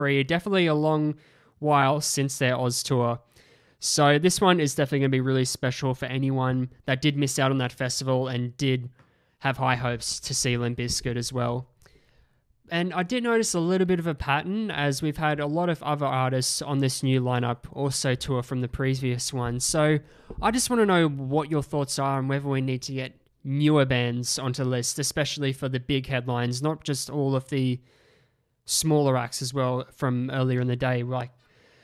2023. Definitely a long while since their Oz tour. So this one is definitely going to be really special for anyone that did miss out on that festival and did have high hopes to see Limp Bizkit as well. And I did notice a little bit of a pattern, as we've had a lot of other artists on this new lineup also tour from the previous one. So I just want to know what your thoughts are on whether we need to get newer bands onto the list, especially for the big headlines, not just all of the smaller acts as well from earlier in the day. Like,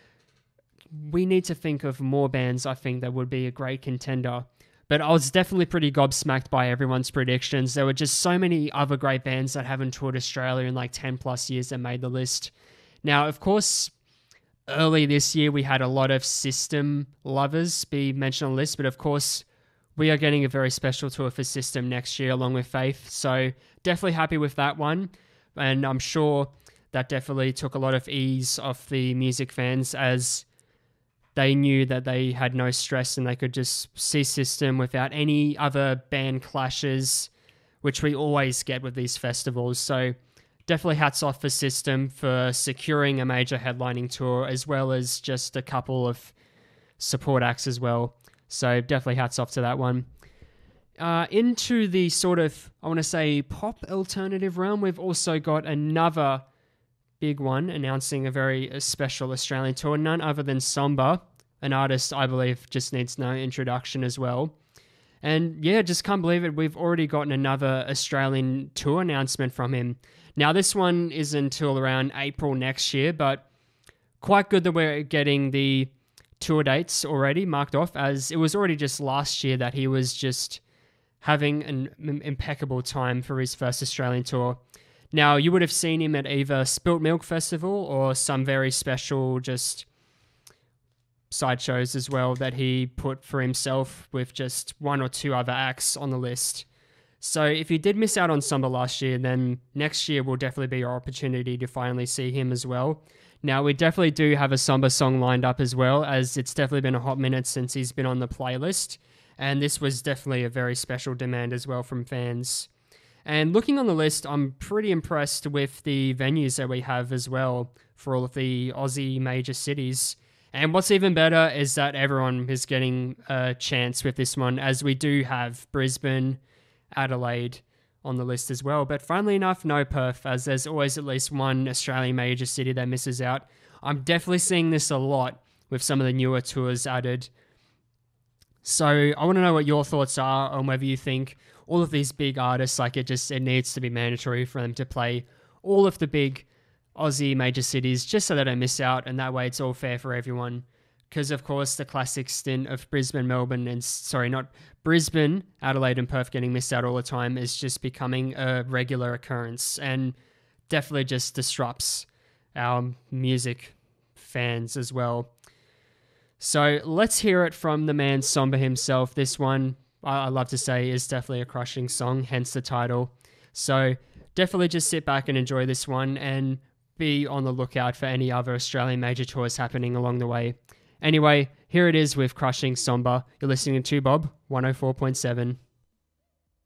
we need to think of more bands, I think, that would be a great contender. But I was definitely pretty gobsmacked by everyone's predictions. There were just so many other great bands that haven't toured Australia in like 10 plus years that made the list. Now, of course, early this year we had a lot of System lovers be mentioned on the list, but of course we are getting a very special tour for System next year along with Faith. So definitely happy with that one. And I'm sure that definitely took a lot of ease off the music fans, as they knew that they had no stress and they could just see System without any other band clashes, which we always get with these festivals. So definitely hats off for System for securing a major headlining tour, as well as just a couple of support acts as well. So definitely hats off to that one. Into the sort of, I want to say, pop alternative realm, we've also got another big one announcing a very special Australian tour, none other than Somba, an artist I believe just needs no introduction as well. And yeah, just can't believe it, we've already gotten another Australian tour announcement from him. Now this one is until around April next year, but quite good that we're getting the tour dates already marked off, as it was already just last year that he was just having an impeccable time for his first Australian tour. Now, you would have seen him at either Spilt Milk Festival or some very special just sideshows as well that he put for himself with just one or two other acts on the list. So if you did miss out on Somba last year, then next year will definitely be your opportunity to finally see him as well. Now, we definitely do have a Somba song lined up as well, as it's definitely been a hot minute since he's been on the playlist. And this was definitely a very special demand as well from fans. And looking on the list, I'm pretty impressed with the venues that we have as well for all of the Aussie major cities. And what's even better is that everyone is getting a chance with this one, as we do have Brisbane, Adelaide on the list as well. But funnily enough, no Perth, as there's always at least one Australian major city that misses out. I'm definitely seeing this a lot with some of the newer tours added. So I want to know what your thoughts are on whether you think all of these big artists, like it needs to be mandatory for them to play all of the big Aussie major cities just so they don't miss out, and that way it's all fair for everyone. Because of course the classic stint of Brisbane, Adelaide and Perth getting missed out all the time is just becoming a regular occurrence, and definitely just disrupts our music fans as well. So let's hear it from the man Somba himself. This one, I love to say, is definitely a crushing song, hence the title. So definitely just sit back and enjoy this one, and be on the lookout for any other Australian major tours happening along the way. Anyway, here it is with Crushing Somba. You're listening to Bob 104.7.